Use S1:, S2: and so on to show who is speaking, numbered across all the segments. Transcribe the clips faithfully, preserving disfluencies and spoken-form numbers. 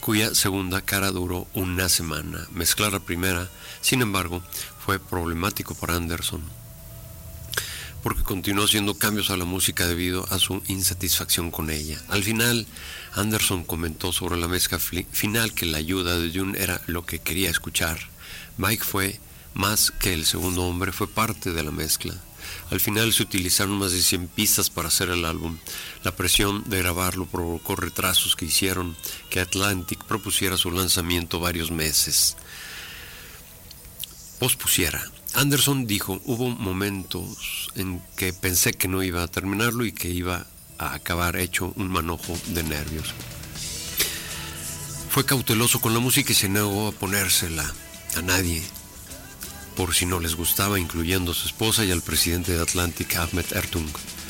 S1: cuya segunda cara duró una semana. Mezclar la primera, sin embargo, fue problemático para Anderson, porque continuó haciendo cambios a la música debido a su insatisfacción con ella. Al final, Anderson comentó sobre la mezcla final que la ayuda de June era lo que quería escuchar. Mike fue más que el segundo hombre, fue parte de la mezcla. Al final se utilizaron más de cien pistas para hacer el álbum. La presión de grabarlo provocó retrasos que hicieron que Atlantic propusiera su lanzamiento varios meses. Pospusiera. Anderson dijo, hubo momentos en que pensé que no iba a terminarlo y que iba a acabar hecho un manojo de nervios. Fue cauteloso con la música y se negó a ponérsela a nadie, por si no les gustaba, incluyendo a su esposa y al presidente de Atlantic, Ahmet Ertung.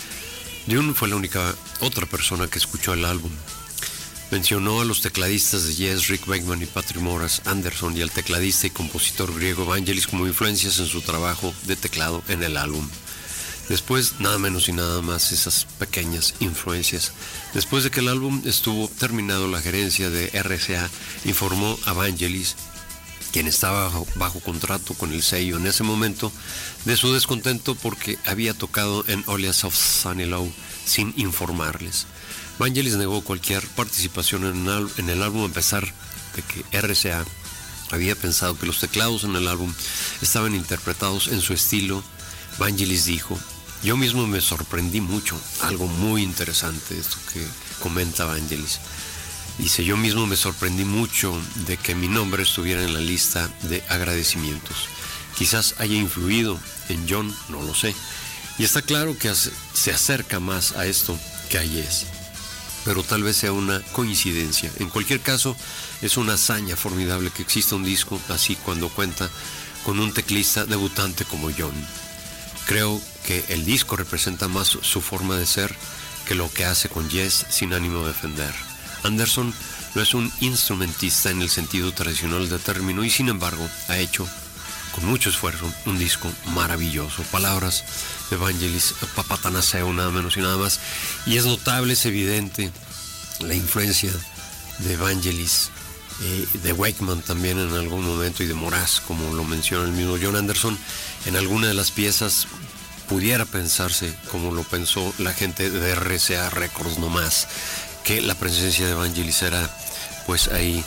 S1: June fue la única otra persona que escuchó el álbum. Mencionó a los tecladistas de Yes, Rick Wakeman y Patrick Moraz, Anderson, y al tecladista y compositor griego Vangelis como influencias en su trabajo de teclado en el álbum. Después, nada menos y nada más, esas pequeñas influencias. Después de que el álbum estuvo terminado, la gerencia de R C A informó a Vangelis, quien estaba bajo, bajo contrato con el sello en ese momento, de su descontento porque había tocado en Olias of Sunny Low sin informarles. Vangelis negó cualquier participación en el, en el álbum, a pesar de que R C A había pensado que los teclados en el álbum estaban interpretados en su estilo. Vangelis dijo, yo mismo me sorprendí mucho, algo muy interesante esto que comenta Vangelis. Dice, yo mismo me sorprendí mucho de que mi nombre estuviera en la lista de agradecimientos. Quizás haya influido en John, no lo sé. Y está claro que se acerca más a esto que a Yes, pero tal vez sea una coincidencia. En cualquier caso, es una hazaña formidable que exista un disco así cuando cuenta con un teclista debutante como John. Creo que el disco representa más su forma de ser que lo que hace con Yes, sin ánimo de ofender. Anderson no es un instrumentista en el sentido tradicional del término y sin embargo ha hecho con mucho esfuerzo un disco maravilloso. Palabras de Vangelis Papatanaseu, nada menos y nada más. Y es notable, es evidente la influencia de Vangelis, eh, de Wakeman también en algún momento y de Moraz, como lo menciona el mismo John Anderson. En alguna de las piezas pudiera pensarse, como lo pensó la gente de R C A Records nomás, que la presencia de Vangelis era pues ahí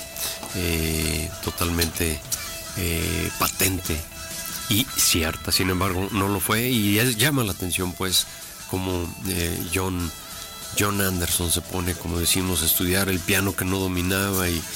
S1: eh, totalmente eh, patente y cierta. Sin embargo no lo fue y es, llama la atención pues como eh, John, John Anderson se pone, como decimos, a estudiar el piano que no dominaba y,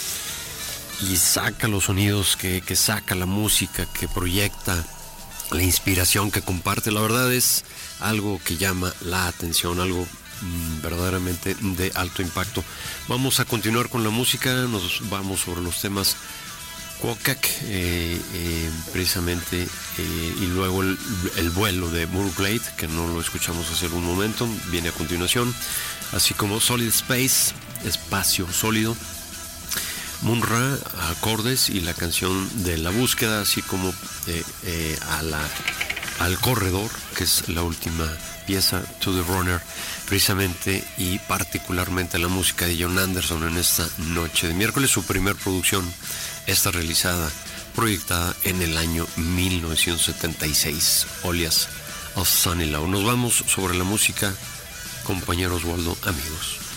S1: y saca los sonidos que, que saca, la música que proyecta, la inspiración que comparte. La verdad es algo que llama la atención, algo verdaderamente de alto impacto. Vamos a continuar con la música, nos vamos sobre los temas Quokak, eh, eh, precisamente, eh, y luego el, el vuelo de Murglade, que no lo escuchamos hace un momento, viene a continuación, así como Solid Space, espacio sólido, Munra, acordes, y la canción de la búsqueda, así como eh, eh, a la, al corredor, que es la última pieza, To the Runner, precisamente y particularmente la música de John Anderson en esta noche de miércoles, su primer producción, esta realizada, proyectada en el año mil novecientos setenta y seis, Olias of Sunny Low. Nos vamos sobre la música, compañeros Oswaldo, amigos.